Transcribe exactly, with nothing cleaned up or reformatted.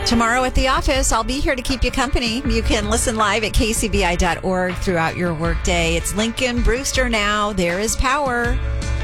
Tomorrow at the office, I'll be here to keep you company. You can listen live at k c b i dot org throughout your workday. It's Lincoln Brewster now. There is power.